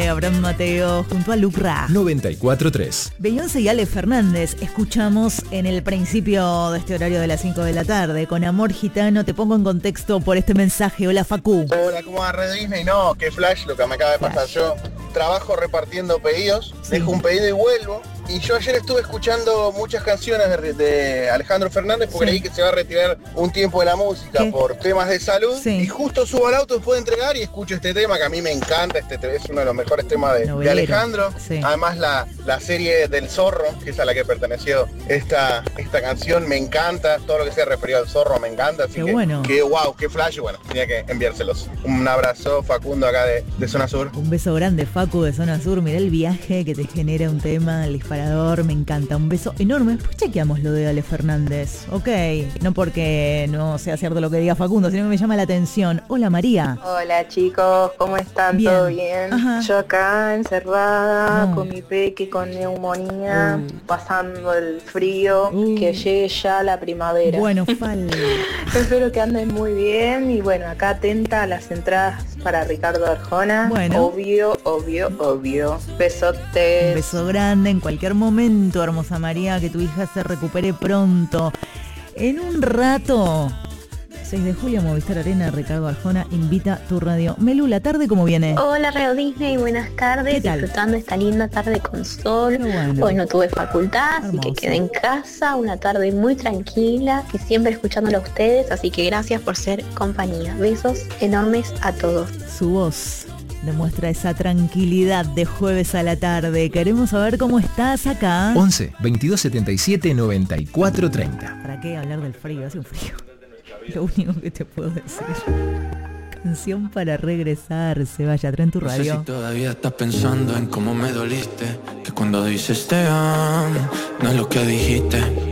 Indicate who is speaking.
Speaker 1: tarde, Abraham Mateo junto a Lucra.
Speaker 2: 94.3.
Speaker 1: Beyoncé y Ale Fernández escuchamos en el principio de este horario de las 5 de la tarde. Con Amor Gitano te pongo en contexto por este mensaje. Hola, Facu.
Speaker 3: Hola, ¿cómo va Red Disney? No, qué flash lo que me acaba de pasar. Yo trabajo repartiendo pedidos, dejo un pedido y vuelvo. Y yo ayer estuve escuchando muchas canciones de Alejandro Fernández porque leí que se va a retirar un tiempo de la música por temas de salud. Y justo subo al auto después de entregar y escucho este tema que a mí me encanta. Es uno de los mejores temas de Alejandro. Además la serie del Zorro, que es a la que perteneció esta canción, me encanta. Todo lo que sea referido al zorro me encanta. Así que wow, qué flash. Y bueno, tenía que enviárselos. Un abrazo, Facundo, acá de Zona Sur.
Speaker 1: Un beso grande, Facu, de Zona Sur. Mirá el viaje que te genera un tema, el disparador, me encanta. Un beso enorme. Después chequeamos lo de Ale Fernández. Ok, no porque no sea cierto lo que diga Facundo, sino que me llama la atención. Hola, María.
Speaker 4: Hola, chicos, ¿cómo están?
Speaker 1: Bien.
Speaker 4: ¿Todo bien?
Speaker 1: Ajá.
Speaker 4: Yo acá encerrada con mi peque con neumonía, pasando el frío, que llegue ya la primavera.
Speaker 1: Bueno, falta.
Speaker 4: Espero que anden muy bien y bueno, acá atenta a las entradas para Ricardo Arjona.
Speaker 1: Bueno.
Speaker 4: Obvio. Besotes.
Speaker 1: Un beso grande en cualquier momento, hermosa María, que tu hija se recupere pronto. En un rato, 6 de julio, Movistar Arena, Ricardo Arjona invita tu radio. Melu, ¿la tarde cómo viene?
Speaker 5: Hola, Radio Disney, buenas tardes. Disfrutando esta linda tarde con sol. Hoy no tuve facultad, así que quedé en casa. Una tarde muy tranquila y siempre escuchándolo a ustedes, así que gracias por ser compañía. Besos enormes a todos.
Speaker 1: Su voz demuestra esa tranquilidad de jueves a la tarde. Queremos saber cómo estás acá.
Speaker 2: 11 22 77 94 30.
Speaker 1: ¿Para qué hablar del frío? Hace un frío. Lo único que te puedo decir. Canción para regresar. Se vaya, trae en tu radio.
Speaker 6: No sé si todavía estás pensando en cómo me doliste, que cuando dices te amo no es lo que dijiste.